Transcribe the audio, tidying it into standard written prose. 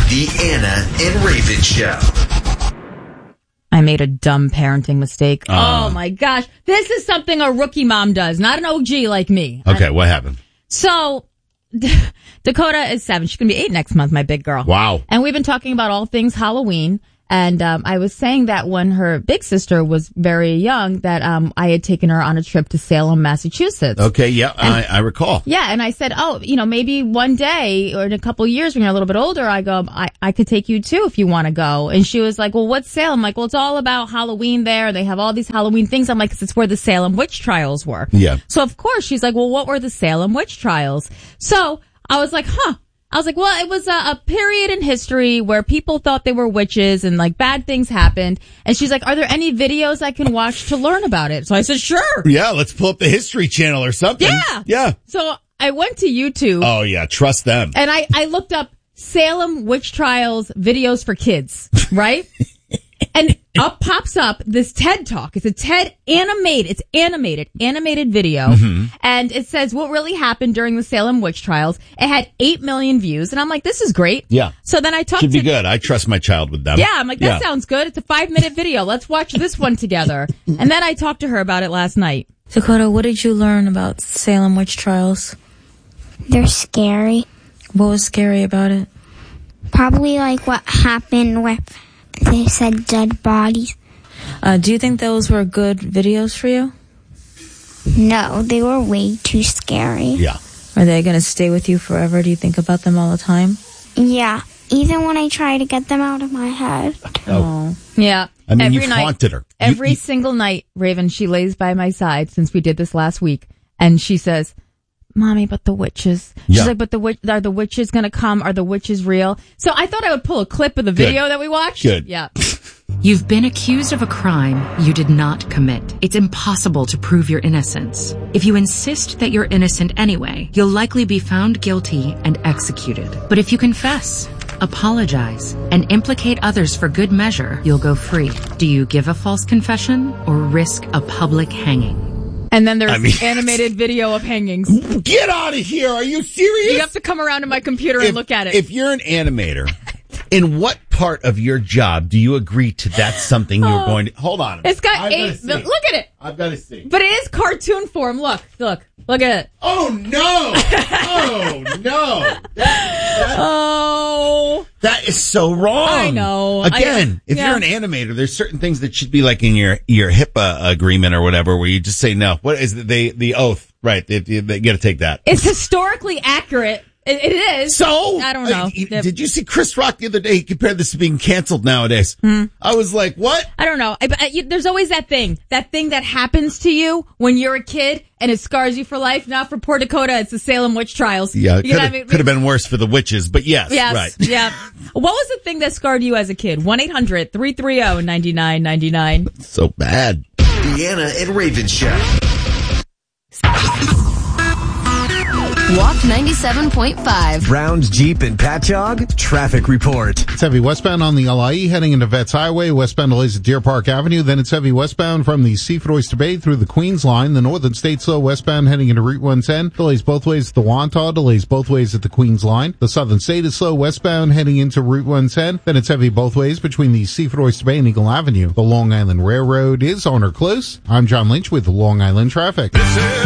The Anna and Raven Show. I made a dumb parenting mistake. Oh my gosh. This is something a rookie mom does, not an OG like me. Okay, what happened? So, Dakota is 7. She's going to be 8 next month, my big girl. Wow. And we've been talking about all things Halloween. And I was saying that when her big sister was very young, that I had taken her on a trip to Salem, Massachusetts. Okay, yeah, I recall. Yeah, and I said, maybe one day or in a couple of years when you're a little bit older, I could take you too if you want to go. And she was like, well, what's Salem? I'm like, well, it's all about Halloween there. They have all these Halloween things. I'm like, 'cause it's where the Salem witch trials were. Yeah. So of course she's like, well, what were the Salem witch trials? So I was like, I was like, well, it was a period in history where people thought they were witches and like bad things happened. And she's like, are there any videos I can watch to learn about it? So I said, sure. Yeah, let's pull up the History Channel or something. Yeah. Yeah. So I went to YouTube. Oh, yeah, trust them. And I looked up Salem witch trials videos for kids, right? And up pops up this TED Talk. It's a TED animated video. Mm-hmm. And it says what really happened during the Salem witch trials. It had 8 million views. And I'm like, this is great. Yeah. So then I talked Should be good. I trust my child with them. Yeah, I'm like, that sounds good. It's a 5-minute video. Let's watch this one together. And then I talked to her about it last night. Dakota, what did you learn about Salem witch trials? They're scary. What was scary about it? Probably like what happened with they said dead bodies. Do you think those were good videos for you? No, they were way too scary. Yeah. Are they going to stay with you forever? Do you think about them all the time? Yeah, even when I try to get them out of my head. Oh. Yeah. I mean, every you night, haunted her. Every single night, Raven, she lays by my side since we did this last week. And she says, Mommy, but the witches. She's like, but are the witches going to come? Are the witches real? So I thought I would pull a clip of the video that we watched. Good. Yeah. You've been accused of a crime you did not commit. It's impossible to prove your innocence. If you insist that you're innocent anyway, you'll likely be found guilty and executed. But if you confess, apologize, and implicate others for good measure, you'll go free. Do you give a false confession or risk a public hanging? And then there's animated video of hangings. Get out of here. Are you serious? You have to come around to my computer and look at it. If you're an animator, in what part of your job do you agree to that's something you're going to... Hold on. It's got 8... Look at it. I've got to see. But it is cartoon form. Look at it. Oh, no. Oh, no. That is so wrong. I know. Again, if you're an animator, there's certain things that should be like in your HIPAA agreement or whatever, where you just say no. What is the oath? Right. They got to take that. It's historically accurate. It is. So? I don't know. Did you see Chris Rock the other day? He compared this to being canceled nowadays. I was like, what? I don't know. There's always that thing that happens to you when you're a kid and it scars you for life. Now for poor Dakota, it's the Salem witch trials. Yeah, could have been worse for the witches, but yes, right. Yeah. What was the thing that scarred you as a kid? 1-800-330-9999. So bad. The Anna and Raven Show. Walk 97.5. Browns, Jeep, and Patchogue traffic report. It's heavy westbound on the LIE heading into Vets Highway. Westbound delays at Deer Park Avenue. Then it's heavy westbound from the Seaford Oyster Bay through the Queens line. The Northern State slow westbound heading into Route 110. Delays both ways at the Wantagh. Delays both ways at the Queens line. The Southern State is slow westbound heading into Route 110. Then it's heavy both ways between the Seaford Oyster Bay and Eagle Avenue. The Long Island Railroad is on or close. I'm John Lynch with Long Island Traffic.